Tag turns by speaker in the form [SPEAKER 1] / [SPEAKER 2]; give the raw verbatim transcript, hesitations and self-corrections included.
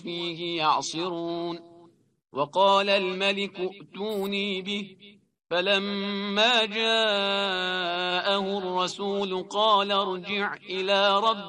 [SPEAKER 1] فيه يعصرون وقال الملك ائتوني به فلما جاءه الرسول قال ارجع إلى ربك